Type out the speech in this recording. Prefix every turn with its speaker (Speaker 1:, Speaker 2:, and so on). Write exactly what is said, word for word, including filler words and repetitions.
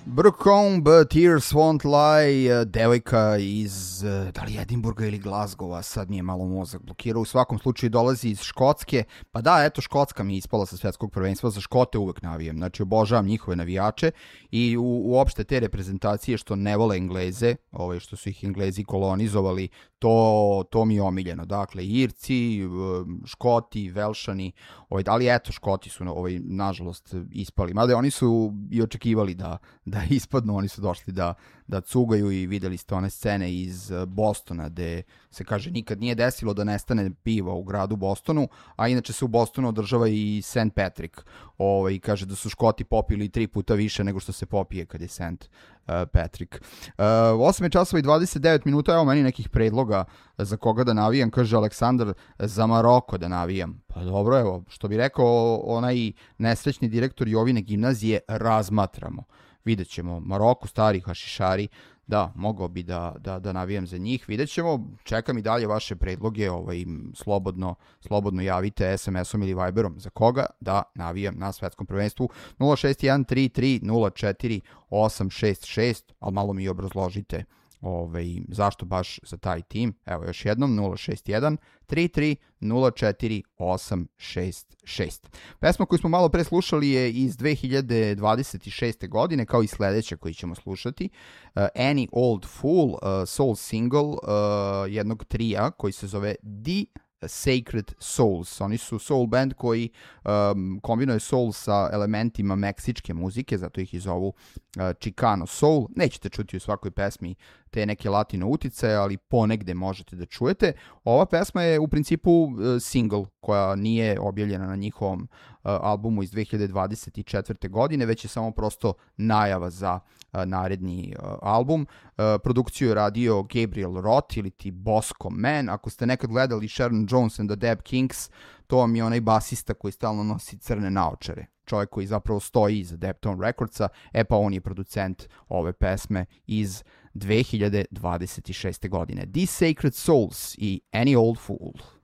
Speaker 1: Brooklyn, Tears Won't Lie, devojka iz, da li Edinburga ili Glasgowa, sad mi je malo mozak blokirao, u svakom slučaju dolazi iz Škotske, pa da, eto, Škotska mi je ispala sa svetskog prvenstva, za Škote uvek navijem, znači obožavam njihove navijače i u, uopšte te reprezentacije što ne vole Engleze, ovaj, što su ih Englezi kolonizovali, to, to mi je omiljeno, dakle, Irci, Škoti, Velšani, ovaj, ali eto, Škoti su, ovaj, nažalost, ispali, mada oni su i očekivali da da ispadnu, oni su došli da, da cugaju i videli ste one scene iz Bostona gde se kaže nikad nije desilo da nestane piva u gradu Bostonu, a inače se u Bostonu održava i Saint Patrick. Ovaj, kaže da su Škoti popili tri puta više nego što se popije kad je Saint Patrick. Uh, osam je časova i dvadeset devet minuta, evo meni nekih predloga za koga da navijam, kaže Aleksandar, za Maroko da navijam. Pa dobro, evo, što bi rekao onaj nesrećni direktor Jovine gimnazije, razmatramo. Vidjet ćemo, Maroko, stari hašišari, da, mogao bi da, da, da navijam za njih, vidjet ćemo, čekam i dalje vaše predloge, ovaj, slobodno, slobodno javite es em esom ili Viberom za koga da navijam na svetskom prvenstvu. Nula šest jedan tri tri nula četiri osam šest šest, ali malo mi obrazložite ovaj, zašto baš za taj tim. Evo još jednom, nula šest jedan tri tri nula četiri osam šest šest. Pesma koju smo malo pre slušali je iz dve hiljade dvadeset šeste. godine, kao i sledeća koju ćemo slušati. Uh, Any Old Fool, uh, soul single uh, jednog trija koji se zove The Sacred Souls. Oni su soul band koji um, kombinuje soul sa elementima meksičke muzike, zato ih i zovu uh, Chicano Soul. Nećete čuti u svakoj pesmi te neke latino uticaje, ali ponegde možete da čujete. Ova pesma je u principu uh, single koja nije objavljena na njihovom uh, albumu iz dve hiljade dvadeset četvrte. godine, već je samo prosto najava za uh, naredni uh, album. Uh, produkciju je radio Gabriel Roth ili ti Bosco Man. Ako ste nekad gledali Sharon Jones and the Dap Kings, to vam je onaj basista koji stalno nosi crne naočare. Čovjek koji zapravo stoji iza Deptone Recordsa, e pa on je producent ove pesme iz dve hiljade dvadeset šeste. godine. The Sacred Souls i Any Old Fool.